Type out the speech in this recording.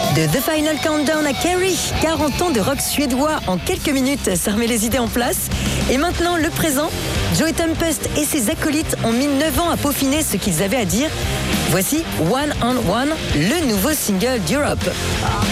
De The Final Countdown à Carrie, 40 ans de rock suédois en quelques minutes, ça remet les idées en place. Et maintenant, le présent, Joey Tempest et ses acolytes ont mis 9 ans à peaufiner ce qu'ils avaient à dire. Voici One on One, le nouveau single d'Europe.